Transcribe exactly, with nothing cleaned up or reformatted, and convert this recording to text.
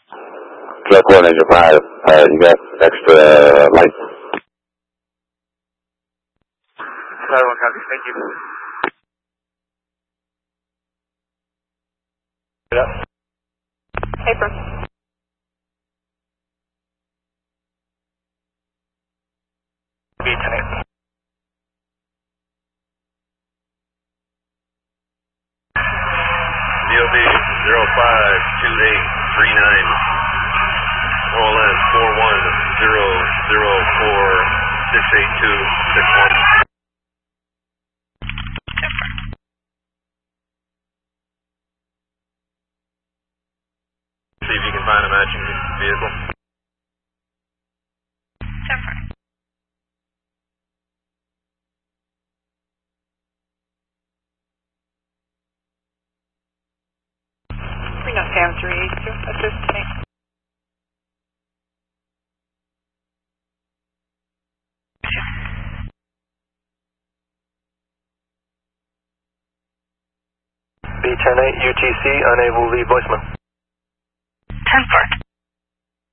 Truck one, Angel five, uh, you got extra uh, light? Tower one copy, thank you. Yeah. Paper. B ten eight. D O B zero five two eight three nine. Roll in four one zero zero four six eight two six one. See if you can find a matching vehicle. Reno Sam three eight two, assist me. B ten eight U T C, unable to leave voicemail. ten four.